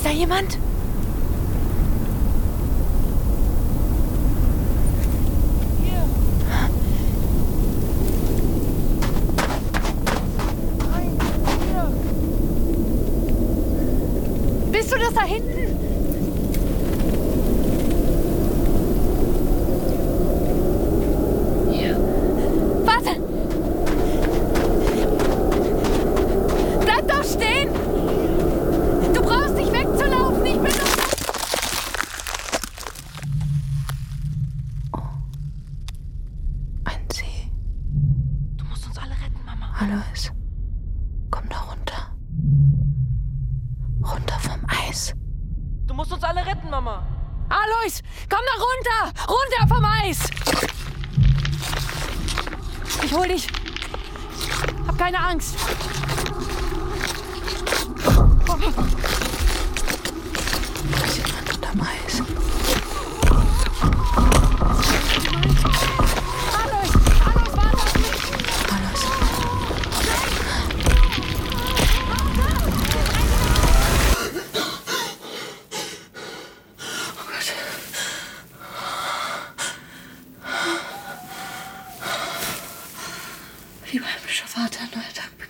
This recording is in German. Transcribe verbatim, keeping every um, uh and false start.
Ist da jemand? Hier. Nein, hier. Bist du das da hinten? Hier. Warte! Bleib doch stehen! Du brauchst nicht wegzulaufen, ich bin doch... Oh. Ein See. Du musst uns alle retten, Mama. Alois, komm da runter. Runter vom Eis. Du musst uns alle retten, Mama. Alois, komm da runter! Runter vom Eis! Ich hol dich. Hab keine Angst. Da ist jemand unterm Eis. Alois, Alois, warte auf mich! Alois. Oh Gott. Lieber himmlischer Vater, neuer Tag